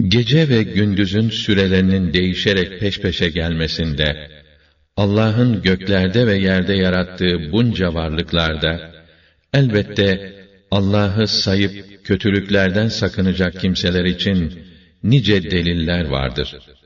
Gece ve gündüzün sürelerinin değişerek peş peşe gelmesinde, Allah'ın göklerde ve yerde yarattığı bunca varlıklarda, elbette Allah'ı sayıp kötülüklerden sakınacak kimseler için nice deliller vardır.